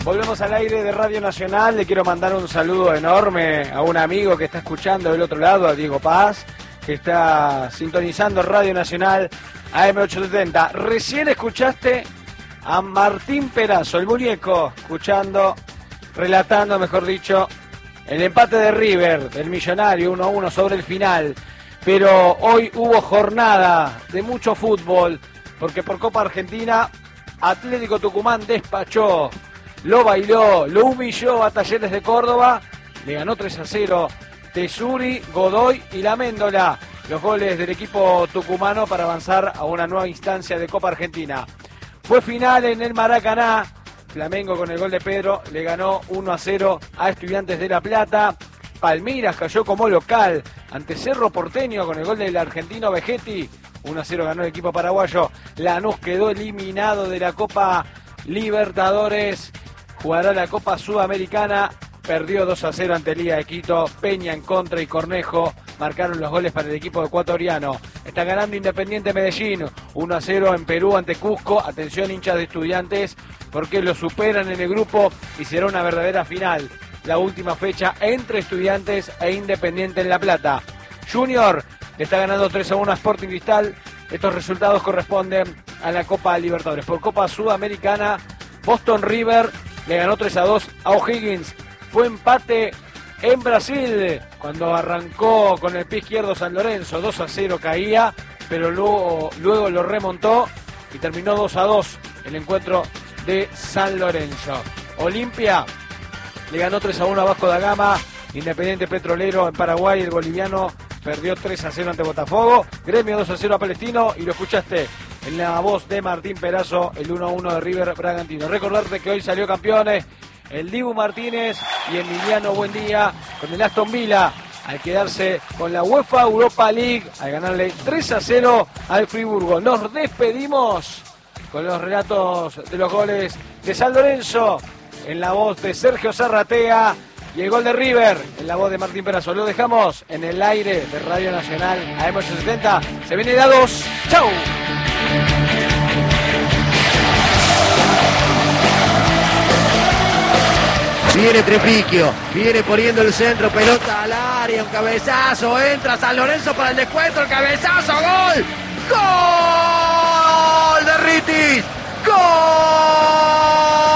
Volvemos al aire de Radio Nacional. Le quiero mandar un saludo enorme a un amigo que está escuchando del otro lado, a Diego Paz, que está sintonizando Radio Nacional AM870. Recién escuchaste a Martín Perazo, el muñeco, relatando, mejor dicho, el empate de River, del Millonario, 1-1 sobre el final. Pero hoy hubo jornada de mucho fútbol, porque por Copa Argentina, Atlético Tucumán despachó, lo bailó, lo humilló a Talleres de Córdoba, le ganó 3-0 Tesuri, Godoy y La Méndola. Los goles del equipo tucumano para avanzar a una nueva instancia de Copa Argentina. Fue final en el Maracaná. Flamengo con el gol de Pedro le ganó 1-0 a Estudiantes de La Plata. Palmeiras cayó como local ante Cerro Porteño con el gol del argentino Vegetti. 1-0 ganó el equipo paraguayo. Lanús quedó eliminado de la Copa Libertadores. Jugará la Copa Sudamericana. Perdió 2-0 ante Liga de Quito. Peña en contra y Cornejo marcaron los goles para el equipo ecuatoriano. Está ganando Independiente Medellín 1-0 en Perú ante Cusco. Atención, hinchas de Estudiantes, porque lo superan en el grupo y será una verdadera final. La última fecha entre Estudiantes e Independiente en La Plata. Junior le está ganando 3-1 a Sporting Cristal. Estos resultados corresponden a la Copa Libertadores. Por Copa Sudamericana, Boston River le ganó 3-2 a O'Higgins. Fue empate en Brasil cuando arrancó con el pie izquierdo San Lorenzo. 2-0 caía, pero luego lo remontó y terminó 2-2 el encuentro de San Lorenzo. Olimpia le ganó 3-1 a Vasco da Gama. Independiente Petrolero en Paraguay, el boliviano perdió 3-0 ante Botafogo. Gremio 2-0 a Palestino, y lo escuchaste en la voz de Martín Perazo, el 1-1 de River Bragantino. Recordarte que hoy salió campeones el Dibu Martínez y Emiliano Buendía con el Aston Villa, al quedarse con la UEFA Europa League, al ganarle 3-0 al Friburgo. Nos despedimos con los relatos de los goles de San Lorenzo en la voz de Sergio Zarratea y el gol de River en la voz de Martín Perazo. Lo dejamos en el aire de Radio Nacional AM870. Se viene la 2. ¡Chau! Viene Trepiquio, viene poniendo el centro, pelota al área, un cabezazo, entra San Lorenzo para el descuento, el cabezazo, gol, gol de Ritis, gol.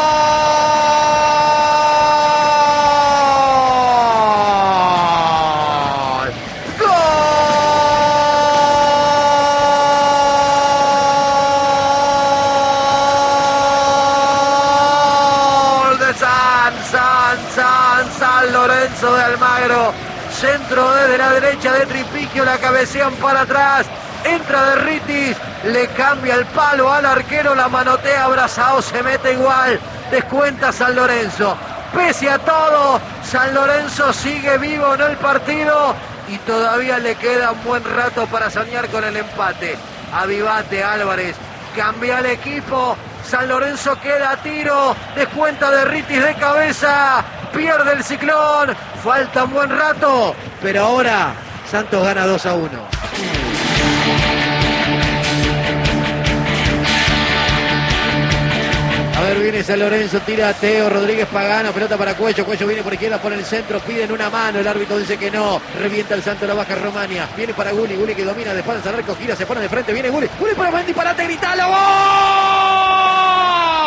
San Lorenzo de Almagro, centro desde la derecha de Tripiquio, la cabecean para atrás, entra de Ritis, le cambia el palo al arquero, la manotea, Brazao se mete igual, descuenta San Lorenzo. Pese a todo, San Lorenzo sigue vivo en el partido y todavía le queda un buen rato para soñar con el empate. Avivate, Álvarez, cambia el equipo. San Lorenzo queda a tiro, descuenta de Ritis de cabeza, pierde el Ciclón, falta un buen rato, pero ahora Santos gana 2-1. A ver, viene San Lorenzo, tira a Teo Rodríguez Pagano, pelota para Cuello, Cuello viene por izquierda, por el centro, piden una mano, el árbitro dice que no, revienta el Santo, la baja Romania, viene para Gulli, Gulli que domina de espaldas al arco, gira, se pone de frente, viene Gulli, Gulli para buen disparate, gritalo, ¡gol!